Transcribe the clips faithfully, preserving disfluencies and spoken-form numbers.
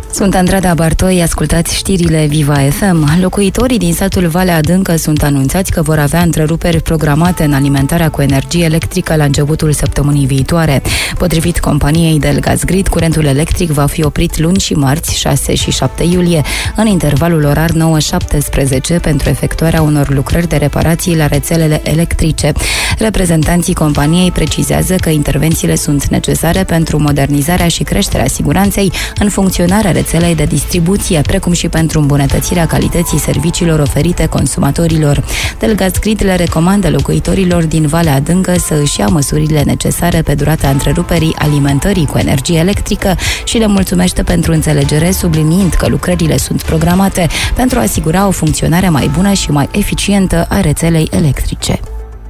Sunt Andrada Bartoi, ascultați știrile Viva F M. Locuitorii din satul Valea Adâncă sunt anunțați că vor avea întreruperi programate în alimentarea cu energie electrică la începutul săptămânii viitoare. Potrivit companiei Delgazgrid, curentul electric va fi oprit luni și marți, șase și șapte iulie, în intervalul orar nouă șaptesprezece, pentru efectuarea unor lucrări de reparații la rețelele electrice. Reprezentanții companiei precizează că intervențiile sunt necesare pentru modernizarea și creșterea siguranței în funcționarea rețelei de distribuție, precum și pentru îmbunătățirea calității serviciilor oferite consumatorilor. Delgazgrid le recomandă locuitorilor din Valea Adâncă să își ia măsurile necesare pe durata întreruperii alimentării cu energie electrică și le mulțumește pentru înțelegere, subliniind că lucrările sunt programate pentru a asigura o funcționare mai bună și mai eficientă a rețelei electrice.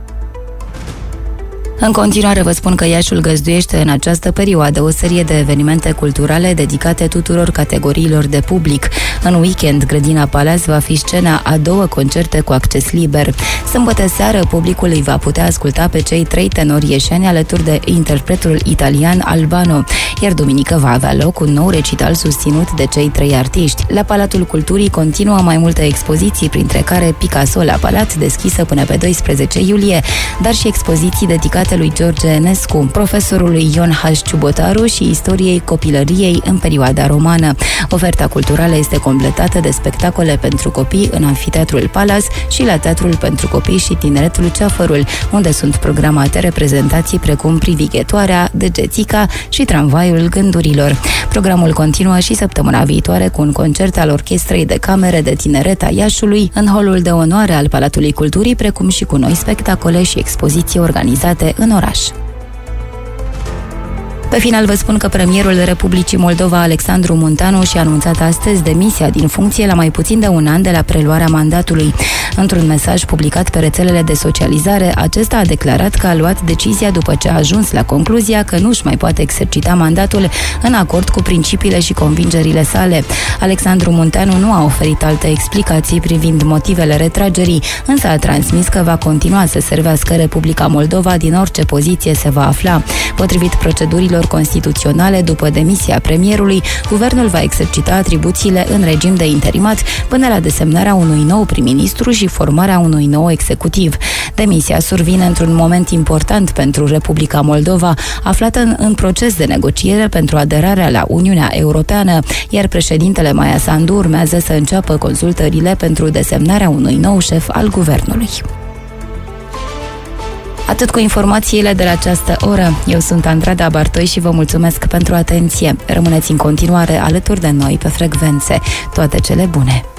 În continuare vă spun că Iașiul găzduiește în această perioadă o serie de evenimente culturale dedicate tuturor categoriilor de public. În weekend, Grădina Palace va fi scena a două concerte cu acces liber. Sâmbătă seară, publicul îi va putea asculta pe cei trei tenori ieșeni alături de interpretul italian Albano, iar duminică va avea loc un nou recital susținut de cei trei artiști. La Palatul Culturii continuă mai multe expoziții, printre care Picasso la Palat, deschisă până pe doisprezece iulie, dar și expoziții dedicate lui George Enescu, profesorului Ion H. Ciubotaru și istoriei copilăriei în perioada romană. Oferta culturală este completată de spectacole pentru copii în Amfiteatrul Palace și la Teatrul pentru Copii și Tineretul Ceafărul, unde sunt programate reprezentații precum Privighetoarea, Degețica și Tramvaiul Gândurilor. Programul continuă și săptămâna viitoare cu un concert al Orchestrei de Camere de Tineret a Iașului în holul de onoare al Palatului Culturii, precum și cu noi spectacole și expoziții organizate în oraș. Pe final vă spun că premierul Republicii Moldova, Alexandru Muntanu, și-a anunțat astăzi demisia din funcție la mai puțin de un an de la preluarea mandatului. Într-un mesaj publicat pe rețelele de socializare, acesta a declarat că a luat decizia după ce a ajuns la concluzia că nu își mai poate exercita mandatul în acord cu principiile și convingerile sale. Alexandru Muntanu nu a oferit alte explicații privind motivele retragerii, însă a transmis că va continua să servească Republica Moldova din orice poziție se va afla. Potrivit procedurilor constituționale, după demisia premierului, guvernul va exercita atribuțiile în regim de interimat până la desemnarea unui nou prim-ministru și formarea unui nou executiv. Demisia survine într-un moment important pentru Republica Moldova, aflată în, în proces de negociere pentru aderarea la Uniunea Europeană, iar președintele Maia Sandu urmează să înceapă consultările pentru desemnarea unui nou șef al guvernului. Atât cu informațiile de la această oră. Eu sunt Andrada Bartoi și vă mulțumesc pentru atenție. Rămâneți în continuare alături de noi pe frecvențe. Toate cele bune!